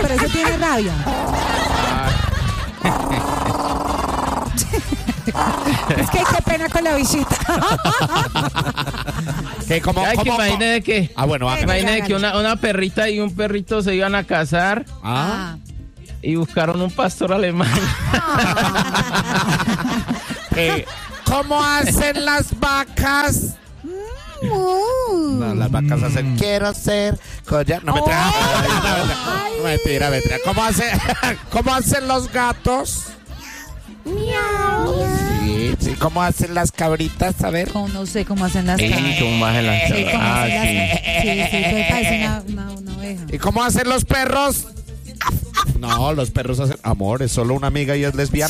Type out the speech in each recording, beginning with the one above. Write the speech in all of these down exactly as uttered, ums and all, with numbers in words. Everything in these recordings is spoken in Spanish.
por eso tiene rabia. Es que qué pena con la visita. ¿Qué, cómo, Ay, cómo, que cómo? imagine que, Ah, bueno, Eh, imagine que una, una perrita y un perrito se iban a casar Ah. y buscaron un pastor alemán. Eh, ¿Cómo hacen las vacas? No, las vacas hacen quiero ser collar. No me trae. No me tira, me tira. ¿Cómo hace, cómo hacen los gatos? Sí, sí. ¿Cómo hacen las cabritas? A ver. Como no sé cómo hacen las Sí, cabras. como más en la- Sí, cómo Ah, hacen las- sí. sí, sí, pues parece una, una, una oveja. ¿Y cómo hacen los perros? No, los perros hacen amor, es solo una amiga y es lesbiana.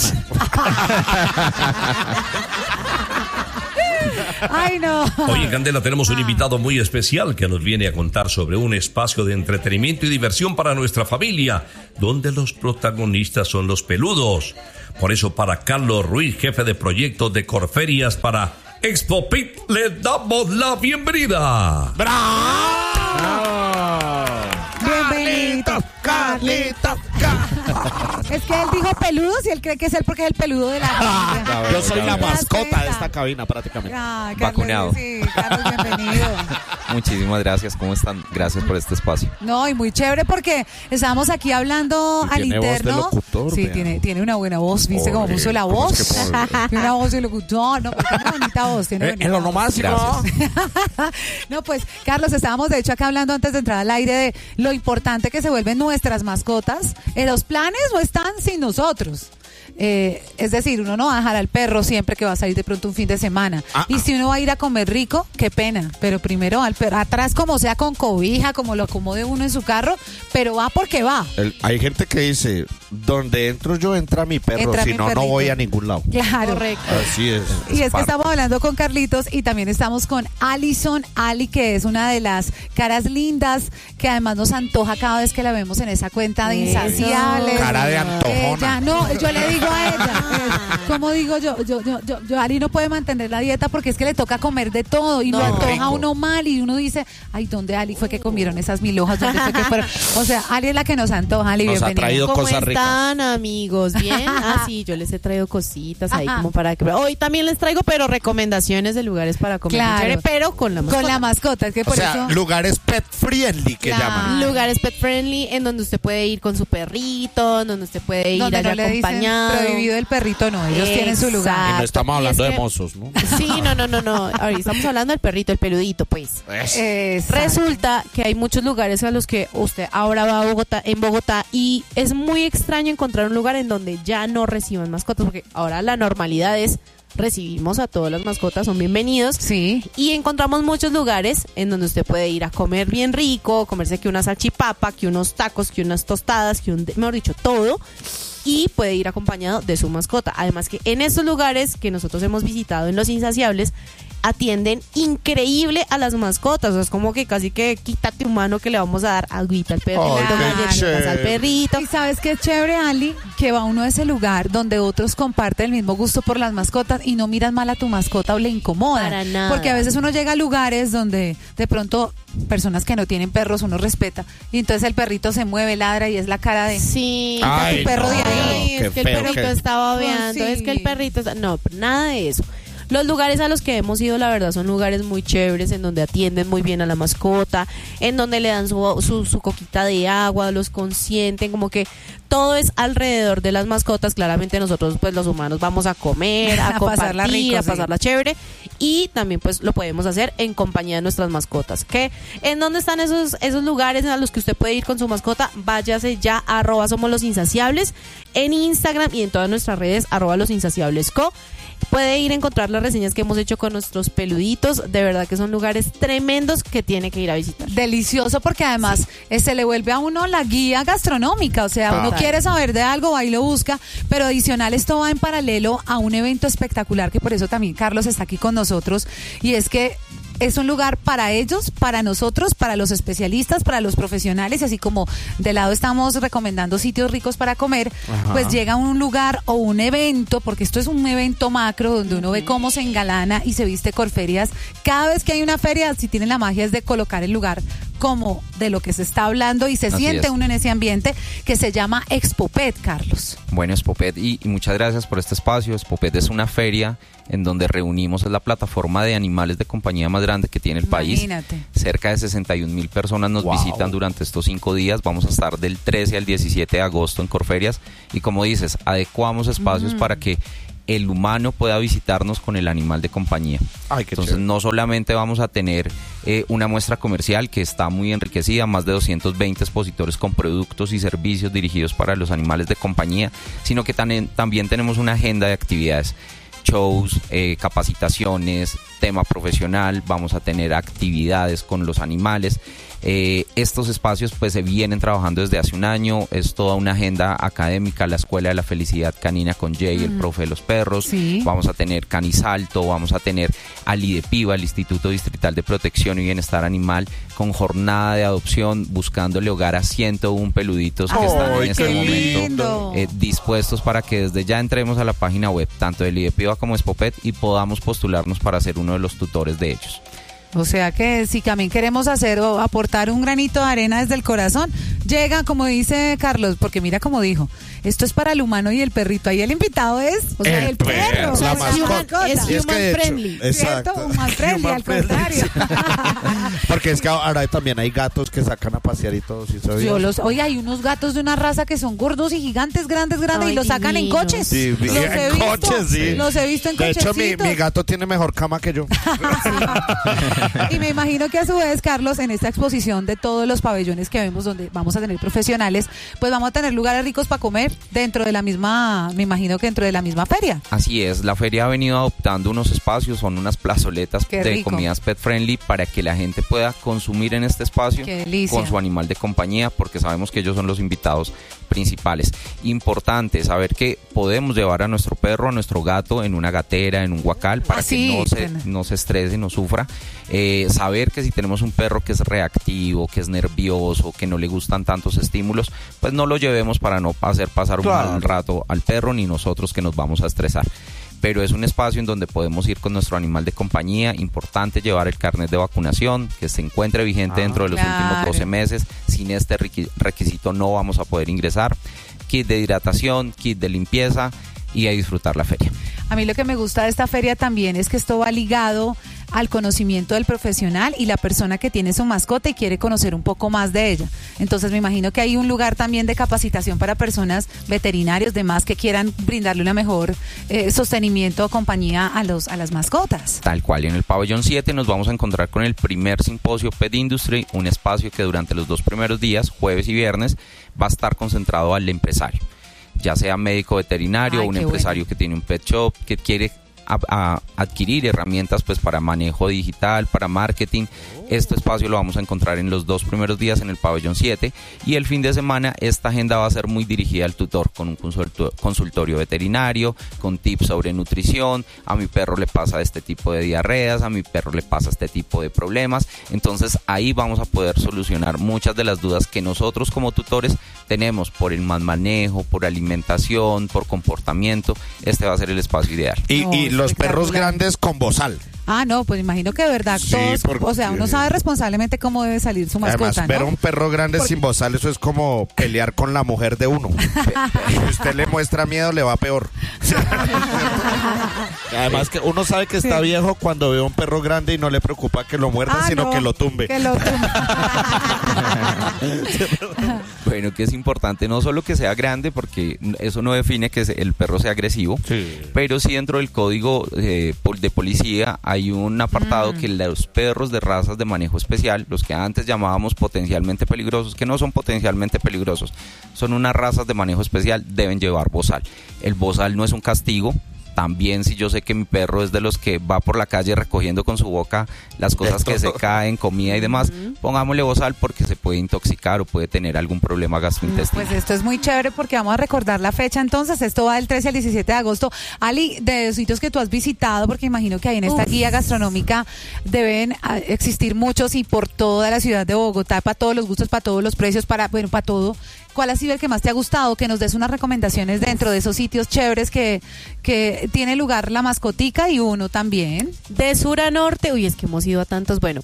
Ay, no. Hoy en Candela tenemos un invitado muy especial que nos viene a contar sobre un espacio de entretenimiento y diversión para nuestra familia, donde los protagonistas son los peludos. Por eso, para Carlos Ruiz, jefe de proyectos de Corferias para Expo Pit, le damos la bienvenida. Bienvenido. Carlitos, Es que él dijo peludos y él cree que es él porque es el peludo de la familia. Yo soy la ¿Te das mascota de cuenta? esta cabina prácticamente. Ah, Carlos, Vacunado. Sí, Carlos, bienvenido. Muchísimas gracias, ¿cómo están? Gracias por este espacio. No, y muy chévere porque estábamos aquí hablando Y al tiene voz de interno. locutor, Sí, vea. tiene, tiene una buena voz, ¿viste cómo Pobre, puso la ¿cómo es voz? que pobre? Tiene una voz de locutor, no, porque tiene una bonita voz. Tiene Eh, bonita en lo voz. nomásico. No, pues, Carlos, estábamos de hecho acá hablando antes de entrar al aire de lo importante que se vuelven nuestras mascotas. Eh, los planes no están sin nosotros. Eh, es decir, uno no va a dejar al perro siempre que va a salir de pronto un fin de semana. Ah, y si uno va a ir a comer rico, qué pena. Pero primero al perro, atrás como sea con cobija, como lo acomode uno en su carro, pero va porque va. El- hay gente que dice, donde entro yo entra mi perro, Entra si mi no, no perrito. voy a ningún lado. Claro. Correcto. Así es. Y es que parte. estamos hablando con Carlitos y también estamos con Alison Ali, que es una de las caras lindas que además nos antoja cada vez que la vemos en esa cuenta de Eso. insaciables. Cara de antojona. Ella, no, yo le digo a ella, eh, como digo yo, yo, yo, yo, yo, Ali no puede mantener la dieta porque es que le toca comer de todo y No. lo antoja Rico. uno mal y uno dice, ay, ¿dónde Ali fue que comieron esas mil hojas? ¿Dónde fue que fueron? O sea, Ali es la que nos antoja, Ali, Nos ha bienvenida. traído ¿Cómo cosas ricas. están, amigos? ¿Bien? Ah, sí, yo les he traído cositas ahí Ajá. como para que... Hoy también les traigo, pero recomendaciones de lugares para comer. Claro. chévere, pero con la mascota. Con la mascota, es que O por sea, eso... lugares pet friendly que Claro. llaman. Lugares pet friendly en donde usted puede ir con su perrito, en donde usted puede ir Donde allá no le dicen acompañado. prohibido el perrito, no, ellos tienen su lugar. Y no estamos hablando Y es de que- mozos, ¿no? Sí, no, no, no, no. Ahorita estamos hablando del perrito, el peludito, pues. Eso. Exacto. Resulta que hay muchos lugares a los que usted ahora va a Bogotá, en Bogotá y es muy extraño encontrar un lugar en donde ya no reciban mascotas, porque ahora la normalidad es recibimos a todas las mascotas, son bienvenidos. Sí. Y encontramos muchos lugares en donde usted puede ir a comer bien rico, comerse que una salchipapa, que unos tacos, que unas tostadas, que un, mejor dicho, todo. Y puede ir acompañado de su mascota. Además que en estos lugares que nosotros hemos visitado en Los Insaciables, atienden increíble a las mascotas. O sea, es como que casi que quítate humano que le vamos a dar agüita al perrito, Ay, qué galletitas chévere. al perrito. Y sabes qué chévere, Ali, que va uno a ese lugar donde otros comparten el mismo gusto por las mascotas y no miran mal a tu mascota o le incomodan. Para nada. Porque a veces uno llega a lugares donde de pronto personas que no tienen perros uno respeta y entonces el perrito se mueve, ladra y es la cara de... Sí. Ay, tu perro de ahí. Ay, qué es que el feo, perrito qué- está babeando, Oh, sí. es que el perrito está... No, nada de eso. Los lugares a los que hemos ido, la verdad, son lugares muy chéveres, en donde atienden muy bien a la mascota, en donde le dan su, su, su coquita de agua, los consienten, como que todo es alrededor de las mascotas. Claramente nosotros, pues los humanos, vamos a comer, a, A pasarla compartir, rico, a sí. pasarla chévere, y también pues lo podemos hacer en compañía de nuestras mascotas. ¿Qué? ¿En dónde están esos, esos lugares a los que usted puede ir con su mascota? Váyase ya a arroba somos los insaciables en Instagram y en todas nuestras redes arroba los insaciables co. Puede ir a encontrar las reseñas que hemos hecho con nuestros peluditos. De verdad que son lugares tremendos que tiene que ir a visitar. Delicioso porque además eh, se le vuelve a uno la guía gastronómica, o sea, uno Total. quiere saber de algo, va y lo busca, pero adicional esto va en paralelo a un evento espectacular que por eso también Carlos está aquí con nosotros y es que es un lugar para ellos, para nosotros, para los especialistas, para los profesionales, y así como de lado estamos recomendando sitios ricos para comer, Ajá. pues llega un lugar o un evento, porque esto es un evento macro donde uno ve cómo se engalana y se viste Corferias. Cada vez que hay una feria, si tienen la magia es de colocar el lugar como de lo que se está hablando y se Así siente es. uno en ese ambiente, que se llama Expopet, Carlos. Bueno, Expopet, y, y muchas gracias por este espacio. Expopet es una feria en donde reunimos, es la plataforma de animales de compañía más grande que tiene el país. Imagínate. Cerca de sesenta y un mil personas nos Wow. visitan durante estos cinco días. Vamos a estar del trece al diecisiete de agosto en Corferias. Y como dices, adecuamos espacios Mm. para que el humano pueda visitarnos con el animal de compañía. Ay, qué Entonces chévere. no solamente vamos a tener eh, una muestra comercial que está muy enriquecida, más de doscientos veinte expositores con productos y servicios dirigidos para los animales de compañía, sino que también, también tenemos una agenda de actividades, shows, eh, capacitaciones, tema profesional, vamos a tener actividades con los animales. Eh, estos espacios pues se vienen trabajando desde hace un año, es toda una agenda académica, la Escuela de la Felicidad Canina con Jay, el profe de los perros, Sí. vamos a tener Canisalto, vamos a tener al IDEPIBA, el Instituto Distrital de Protección y Bienestar Animal, con jornada de adopción, buscándole hogar a ciento uno peluditos que Ay, están en qué este momento lindo. eh, dispuestos para que desde ya entremos a la página web, tanto del IDEPIBA como Expopet, y podamos postularnos para ser uno de los tutores de ellos. O sea que si también queremos hacer o aportar un granito de arena desde el corazón, llega, como dice Carlos, porque mira como dijo, esto es para el humano y el perrito. Ahí el invitado es, o sea, el, El perro. perro, o sea, la es mascota. Es Y es que de hecho- friendly. ¿Cierto? Exacto. Human friendly, Human al friendly, contrario. Porque es que ahora también hay gatos que sacan a pasear y todo, ¿sí sabías? Yo los, oye, hay unos gatos de una raza que son gordos y gigantes, grandes, grandes, Ay, y los sacan en divinos. coches. Sí, vi- los he en visto, coches, sí. Los he visto en De hecho, mi, cochecitos. mi gato tiene mejor cama que yo. Y me imagino que a su vez, Carlos, en esta exposición de todos los pabellones que vemos donde vamos a tener profesionales, pues vamos a tener lugares ricos para comer dentro de la misma, me imagino que dentro de la misma feria. Así es, la feria ha venido adoptando unos espacios, son unas plazoletas Qué de rico. comidas pet friendly para que la gente pueda consumir en este espacio Qué delicia. con su animal de compañía, porque sabemos que ellos son los invitados principales. Importante saber que podemos llevar a nuestro perro, a nuestro gato en una gatera, en un guacal, para Ah, sí, que no se, bueno. no se estrese, no sufra. Eh, saber que si tenemos un perro que es reactivo, que es nervioso, que no le gustan tantos estímulos, pues no lo llevemos para no hacer pasar un Claro. mal rato al perro ni nosotros que nos vamos a estresar. Pero es un espacio en donde podemos ir con nuestro animal de compañía. Importante llevar el carnet de vacunación, que se encuentre vigente Ah, dentro de los claro. últimos doce meses. Sin este requi- requisito no vamos a poder ingresar. Kit de hidratación, kit de limpieza y a disfrutar la feria. A mí lo que me gusta de esta feria también es que esto va ligado al conocimiento del profesional y la persona que tiene su mascota y quiere conocer un poco más de ella. Entonces me imagino que hay un lugar también de capacitación para personas veterinarios, demás que quieran brindarle una mejor eh, sostenimiento o compañía a los a las mascotas. Tal cual, en el pabellón siete nos vamos a encontrar con el primer simposio Pet Industry, un espacio que durante los dos primeros días, jueves y viernes, va a estar concentrado al empresario, ya sea médico veterinario Ay, o un qué empresario bueno. que tiene un pet shop, que quiere a, a adquirir herramientas pues para manejo digital, para marketing. Este espacio lo vamos a encontrar en los dos primeros días en el pabellón siete, y el fin de semana esta agenda va a ser muy dirigida al tutor, con un consulto- consultorio veterinario, con tips sobre nutrición. A mi perro le pasa este tipo de diarreas, a mi perro le pasa este tipo de problemas. Entonces ahí vamos a poder solucionar muchas de las dudas que nosotros como tutores tenemos por el mal manejo, por alimentación, por comportamiento. Este va a ser el espacio ideal. Y, No, y los perros espectacular. grandes con bozal. Ah, no, pues imagino que de verdad Sí, todos, porque- o sea, uno sabe responsablemente cómo debe salir su mascota, Además, ver a ¿no? un perro grande Porque- sin bozal, eso es como pelear con la mujer de uno. Si usted le muestra miedo, le va peor. Además que uno sabe que está Sí. viejo cuando ve a un perro grande y no le preocupa que lo muerda, Ah, sino no, que lo tumbe. Que lo tumbe. Bueno, que es importante no solo que sea grande, porque eso no define que el perro sea agresivo, Sí. pero sí dentro del código eh, pol- de policía hay un apartado Mm. que los perros de razas de manejo especial, los que antes llamábamos potencialmente peligrosos, que no son potencialmente peligrosos, son unas razas de manejo especial, deben llevar bozal. El bozal no es un castigo. También si yo sé que mi perro es de los que va por la calle recogiendo con su boca las cosas que se caen, comida y demás, pongámosle bozal porque se puede intoxicar o puede tener algún problema gastrointestinal. Pues esto es muy chévere porque vamos a recordar la fecha entonces, esto va del trece al diecisiete de agosto. Ali, de los sitios que tú has visitado, porque imagino que ahí en esta Uf. guía gastronómica deben ah, existir muchos y por toda la ciudad de Bogotá, para todos los gustos, para todos los precios, para, bueno, para todo. ¿Cuál ha sido el que más te ha gustado? Que nos des unas recomendaciones dentro de esos sitios chéveres que, que tiene lugar la mascotica y uno también. De sur a norte, uy, es que hemos ido a tantos. Bueno,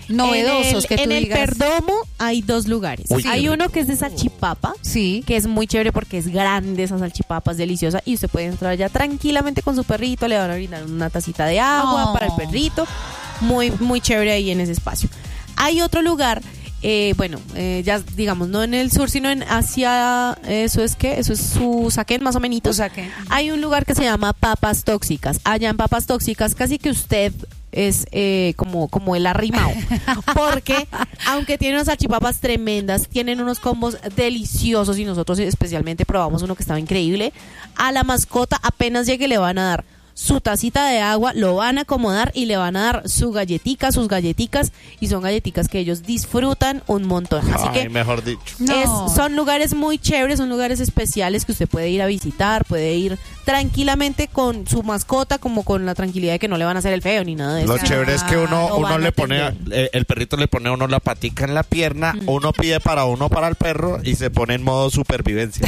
novedosos que tú En el digas. Perdomo hay dos lugares. Uy, hay qué uno que es de salchipapa, Sí. que es muy chévere porque es grande esa salchipapa, es deliciosa y usted puede entrar allá tranquilamente con su perrito, le van a brindar una tacita de agua Oh. para el perrito, muy muy chévere ahí en ese espacio. Hay otro lugar, eh, bueno, eh, ya digamos no en el sur sino en hacia, eso es que, eso es Susaquén más o menos. Usaquén. Hay un lugar que se llama Papas Tóxicas. Allá en Papas Tóxicas casi que usted es eh, como, como el arrimado. Porque aunque tienen unas salchipapas tremendas, tienen unos combos deliciosos y nosotros especialmente probamos uno que estaba increíble. A la mascota apenas llegue le van a dar su tacita de agua, lo van a acomodar y le van a dar su galletica, sus galleticas, y son galleticas que ellos disfrutan un montón. Así Ay, que mejor dicho. No. es, son lugares muy chéveres, son lugares especiales que usted puede ir a visitar, puede ir tranquilamente con su mascota, como con la tranquilidad de que no le van a hacer el feo ni nada de eso. Lo chévere es que uno, Lo uno van a le pone, atender. eh, el perrito le pone a uno la patica en la pierna, uno pide para uno para el perro y se pone en modo supervivencia.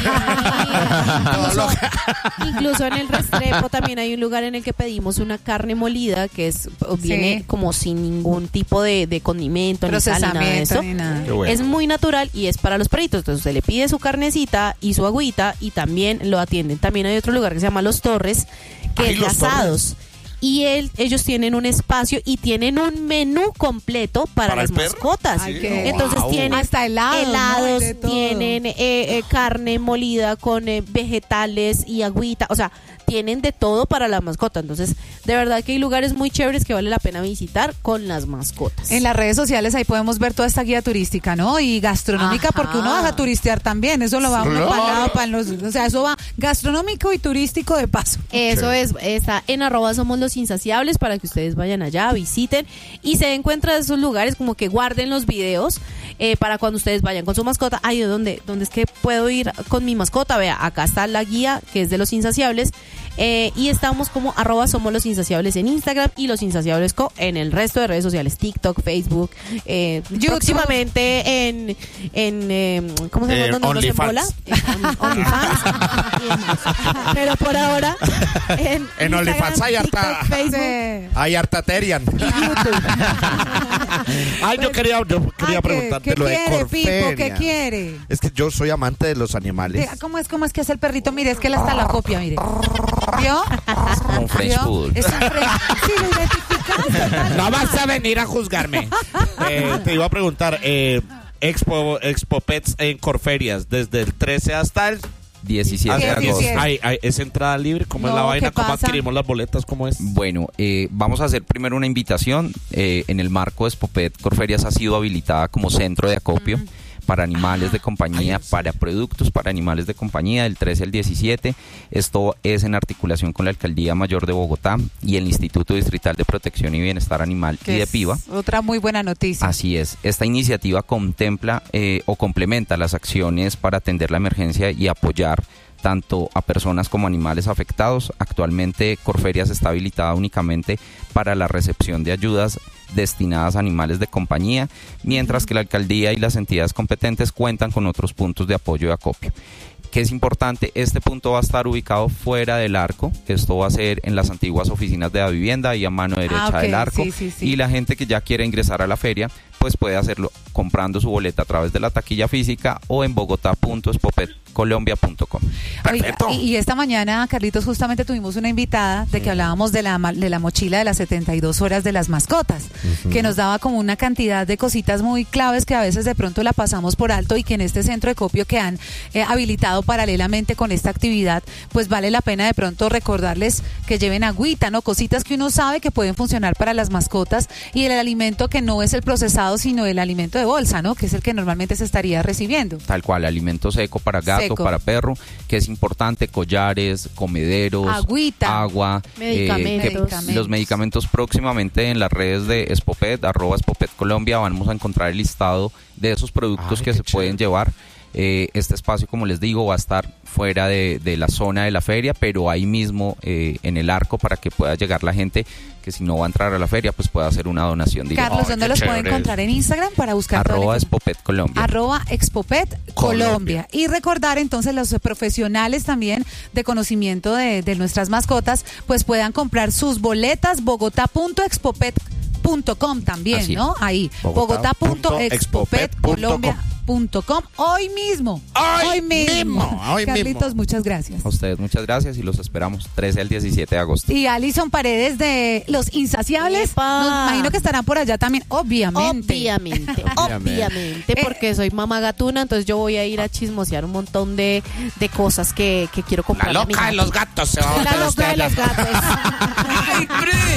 incluso, incluso en el Restrepo también hay un lugar en el que pedimos una carne molida que es viene Sí. como sin ningún tipo de, de condimento, ni sal, ni nada de Procesamiento eso. ni nada. Qué bueno. Es muy natural y es para los perritos. Entonces usted le pide su carnecita y su agüita y también lo atienden. También hay otro lugar que se llama Los Torres, que Ay, es de Los asados. Y él, ellos tienen un espacio y tienen un menú completo para, ¿Para las el perro? mascotas. Ay, qué- Entonces Wow. tienen Hasta helados, ¿no? helados, De todo. tienen eh, eh, carne molida con eh, vegetales y agüita. O sea, tienen de todo para la mascota. Entonces, de verdad que hay lugares muy chéveres que vale la pena visitar con las mascotas. En las redes sociales ahí podemos ver toda esta guía turística, ¿no? Y gastronómica, Ajá. porque uno va a turistear también. Eso lo va uno Claro. para el lado, para los, o sea, eso va gastronómico y turístico de paso. Eso es, está en arroba somos los insaciables para que ustedes vayan allá, visiten y se den cuenta de esos lugares, como que guarden los videos eh, para cuando ustedes vayan con su mascota. Ay, ¿dónde, ¿dónde es que puedo ir con mi mascota? Vea, acá está la guía que es de los insaciables. Eh, y estamos como arroba somos los insaciables en Instagram y los insaciables co en el resto de redes sociales, TikTok, Facebook, eh, YouTube. próximamente en, en eh, ¿cómo se llama? Eh, ¿Dónde uno se OnlyFans. embola? En Only- OnlyFans. Y en más. Pero por ahora en, En Instagram, OnlyFans hay harta- TikTok, Facebook Sí. Hay harta Terian. y YouTube. Ay, yo quería, yo quería Ay, ¿qué- preguntarte ¿qué lo de quiere, Corferia. Pipo? ¿Qué quiere? Es que yo soy amante de los animales. Diga, ¿Cómo es, cómo es que hace el perrito? Mire, es que él hasta la copia, mire. ¿Vio? como un French ¿Vio? Poodle. Es un French. Sí, lo identificaste. No vas a venir a juzgarme. Eh, te iba a preguntar, eh, Expo, Expo Pets en Corferias, desde el trece hasta el... diecisiete de hasta el agosto. diecisiete. Ay, ay, ¿es entrada libre? ¿Cómo es No, la vaina? ¿qué ¿Cómo pasa? adquirimos las boletas? ¿Cómo es? Bueno, eh, vamos a hacer primero una invitación. Eh, en el marco de Expopet, Corferias ha sido habilitada como centro de acopio para animales de compañía, para productos para animales de compañía, del trece al diecisiete. Esto es en articulación con la Alcaldía Mayor de Bogotá y el Instituto Distrital de Protección y Bienestar Animal Que y de es PIVA. Otra muy buena noticia. Así es. Esta iniciativa contempla eh, o complementa las acciones para atender la emergencia y apoyar tanto a personas como animales afectados. Actualmente Corferias está habilitada únicamente para la recepción de ayudas destinadas a animales de compañía, mientras que la alcaldía y las entidades competentes cuentan con otros puntos de apoyo y acopio. Que es importante, este punto va a estar ubicado fuera del arco. Esto va a ser en las antiguas oficinas de la vivienda y a mano derecha Ah, ok, del arco. sí, sí, sí. Y la gente que ya quiere ingresar a la feria, pues puede hacerlo comprando su boleta a través de la taquilla física o en bogotá punto expopet colombia punto com. Oiga, Perfecto. y, y esta mañana, Carlitos, justamente tuvimos una invitada de que hablábamos de la, ma- de la mochila de las setenta y dos horas de las mascotas, que nos daba como una cantidad de cositas muy claves que a veces de pronto la pasamos por alto y que en este centro de copio que han eh, habilitado paralelamente con esta actividad, pues vale la pena de pronto recordarles que lleven agüita, ¿no? Cositas que uno sabe que pueden funcionar para las mascotas y el alimento que no es el procesado, sino el alimento de bolsa, ¿no? Que es el que normalmente se estaría recibiendo. Tal cual, alimento seco para gato, Seco. para perro, que es importante, collares, comederos, Agüita. agua, Medicamentos. que Medicamentos. los medicamentos próximamente en las redes de Expopet, arroba Expopet Colombia, vamos a encontrar el listado de esos productos Ay, que qué se pueden chévere. llevar. Eh, este espacio, como les digo, va a estar fuera de, de la zona de la feria, pero ahí mismo eh, en el arco para que pueda llegar la gente que si no va a entrar a la feria, pues pueda hacer una donación directa. Carlos, Ay, ¿dónde qué los pueden chévere encontrar en Instagram para buscar toda la Arroba información? Expopet Colombia. Arroba Expopet Colombia. Colombia. Y recordar entonces los profesionales también de conocimiento de, de nuestras mascotas, pues puedan comprar sus boletas bogotá punto expopet punto com también, Así es. ¿no? Ahí, Bogotá bogotá punto expopet colombia punto com. Hoy mismo. Hoy mismo, hoy Carlitos, mismo. muchas gracias. A ustedes muchas gracias y los esperamos trece al diecisiete de agosto. Y Alison Paredes de Los Insaciables, ¡Epa! nos imagino que estarán por allá también, obviamente. Obviamente, Obviamente. obviamente, Eh, porque soy mamá gatuna, entonces yo voy a ir a chismosear un montón de, de cosas que, que quiero comprar. La loca de los gatos se va a La volver loca de usted. los gatos.